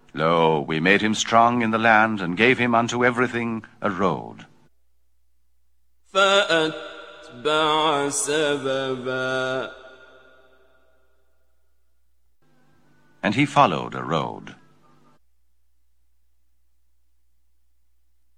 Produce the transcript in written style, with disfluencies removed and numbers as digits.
Lo, we made him strong in the land, and gave him unto everything a road. فأتبع سببا. And he followed a road.